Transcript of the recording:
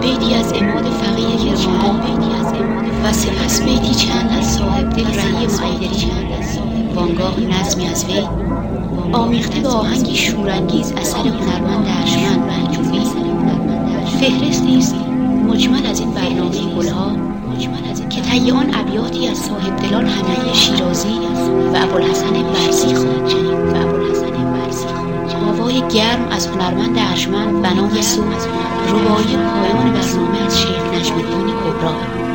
بیتی از عماد فقیه کرمانی و سپس بیتی چند از صاحب دل رعی معیدری، وانگاه نظمی از وی آمیخته به آهنگی شورانگیز اثر هنرمند ارجمند منجوی. فهرستی است مجمل از این برنامه گلها که طی آن ابیاتی از صاحب دلان حمیدی شیرازی و ابوالحسن برزی خواهد شنید. آوای گرم از هنرمند ارجمند بنای صبح، رباعی پایان برنامه از شیخ نجم‌الدین کبری.